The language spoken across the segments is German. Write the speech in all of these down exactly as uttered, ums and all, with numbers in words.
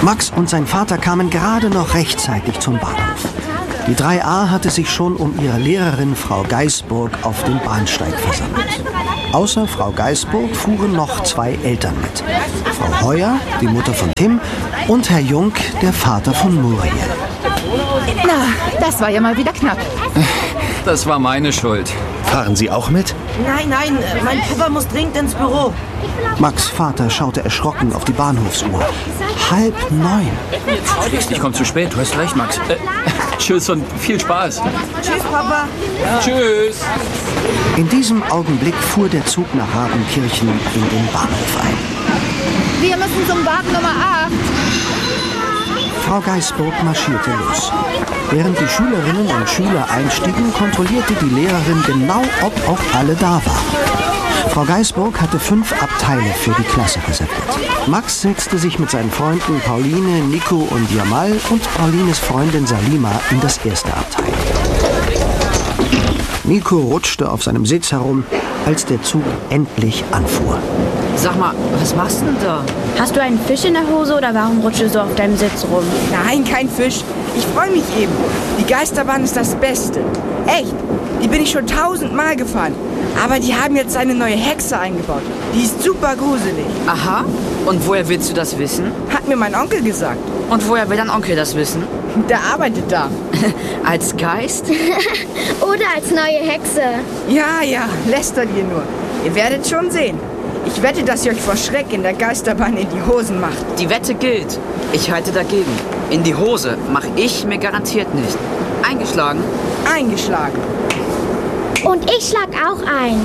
Max und sein Vater kamen gerade noch rechtzeitig zum Bahnhof. Die drei a hatte sich schon um ihre Lehrerin Frau Geisburg auf dem Bahnsteig versammelt. Außer Frau Geisburg fuhren noch zwei Eltern mit. Frau Heuer, die Mutter von Tim, und Herr Jung, der Vater von Muriel. Na, das war ja mal wieder knapp. Das war meine Schuld. Fahren Sie auch mit? Nein, nein, mein Papa muss dringend ins Büro. Max' Vater schaute erschrocken auf die Bahnhofsuhr. Halb neun. Ich komme zu spät, du hast recht, Max. Äh, tschüss und viel Spaß. Tschüss, Papa. Ja. Tschüss. In diesem Augenblick fuhr der Zug nach Radenkirchen in den Bahnhof ein. Wir müssen zum Wagen Nummer acht. Frau Geisburg marschierte los. Während die Schülerinnen und Schüler einstiegen, kontrollierte die Lehrerin genau, ob auch alle da waren. Frau Geisburg hatte fünf Abteile für die Klasse reserviert. Max setzte sich mit seinen Freunden Pauline, Nico und Jamal und Paulines Freundin Salima in das erste Abteil. Nico rutschte auf seinem Sitz herum, als der Zug endlich anfuhr. Sag mal, was machst du denn da? Hast du einen Fisch in der Hose oder warum rutschst du so auf deinem Sitz rum? Nein, kein Fisch. Ich freue mich eben. Die Geisterbahn ist das Beste. Echt. Die bin ich schon tausendmal gefahren. Aber die haben jetzt eine neue Hexe eingebaut. Die ist super gruselig. Aha. Und woher willst du das wissen? Hat mir mein Onkel gesagt. Und woher will dein Onkel das wissen? Der arbeitet da. Als Geist? Oder als neue Hexe? Ja, ja, lästert ihr nur. Ihr werdet schon sehen. Ich wette, dass ihr euch vor Schreck in der Geisterbahn in die Hosen macht. Die Wette gilt. Ich halte dagegen. In die Hose mache ich mir garantiert nicht. Eingeschlagen? Eingeschlagen. Und ich schlag auch ein.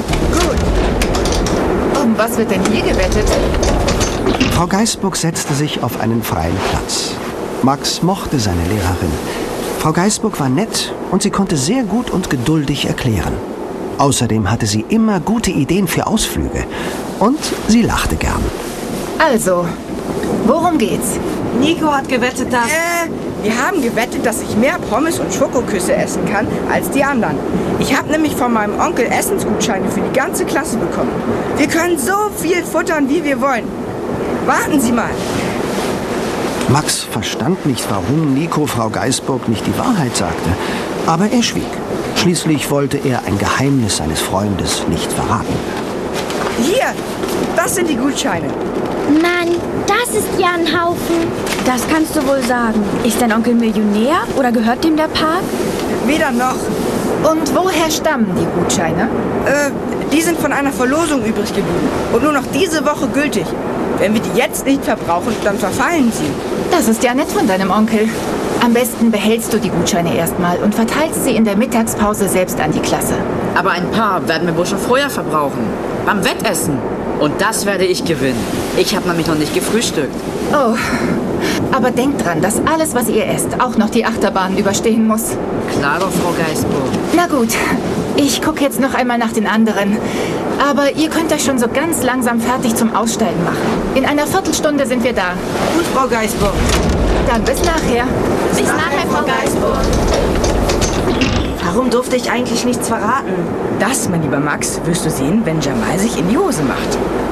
Gut. Um was wird denn hier gewettet? Frau Geisburg setzte sich auf einen freien Platz. Max mochte seine Lehrerin. Frau Geisburg war nett und sie konnte sehr gut und geduldig erklären. Außerdem hatte sie immer gute Ideen für Ausflüge. Und sie lachte gern. Also, worum geht's? Nico hat gewettet, dass... Äh, wir haben gewettet, dass ich mehr Pommes und Schokoküsse essen kann als die anderen. Ich habe nämlich von meinem Onkel Essensgutscheine für die ganze Klasse bekommen. Wir können so viel futtern, wie wir wollen. Warten Sie mal. Max verstand nicht, warum Nico Frau Geisburg nicht die Wahrheit sagte. Aber er schwieg. Schließlich wollte er ein Geheimnis seines Freundes nicht verraten. Hier, das sind die Gutscheine. Mann, das ist ja ein Haufen. Das kannst du wohl sagen. Ist dein Onkel Millionär oder gehört dem der Park? Weder noch. Und woher stammen die Gutscheine? Äh, die sind von einer Verlosung übrig geblieben und nur noch diese Woche gültig. Wenn wir die jetzt nicht verbrauchen, dann verfallen sie. Das ist ja nett von deinem Onkel. Am besten behältst du die Gutscheine erstmal und verteilst sie in der Mittagspause selbst an die Klasse. Aber ein paar werden wir wohl schon vorher verbrauchen. Beim Wettessen. Und das werde ich gewinnen. Ich habe nämlich noch nicht gefrühstückt. Oh, aber denkt dran, dass alles, was ihr esst, auch noch die Achterbahn überstehen muss. Klar doch, Frau Geisburg. Na gut, ich gucke jetzt noch einmal nach den anderen. Aber ihr könnt euch schon so ganz langsam fertig zum Aussteigen machen. In einer Viertelstunde sind wir da. Gut, Frau Geisburg. Dann bis nachher. Bis nachher, Frau Geisburg. Warum durfte ich eigentlich nichts verraten? Das, mein lieber Max, wirst du sehen, wenn Jamal sich in die Hose macht.